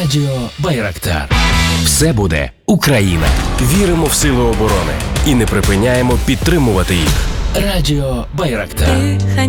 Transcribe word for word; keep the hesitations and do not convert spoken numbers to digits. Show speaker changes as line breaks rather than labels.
Радіо Байрактар. Все буде Україна.
Віримо в сили оборони і не припиняємо підтримувати їх.
Радіо Байрактар.